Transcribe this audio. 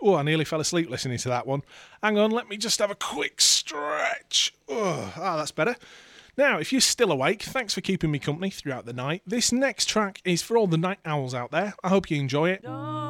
Oh, I nearly fell asleep listening to that one. Hang on, let me just have a quick stretch. Oh, that's better. Now, if you're still awake, thanks for keeping me company throughout the night. This next track is for all the night owls out there. I hope you enjoy it.